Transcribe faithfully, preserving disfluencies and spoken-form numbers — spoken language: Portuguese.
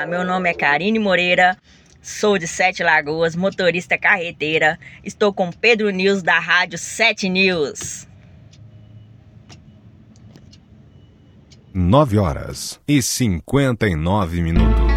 meu nome é Karine Moreira, sou de Sete Lagoas, motorista carreteira. Estou com Pedro News da Rádio Sete News. nove horas e cinquenta e nove minutos.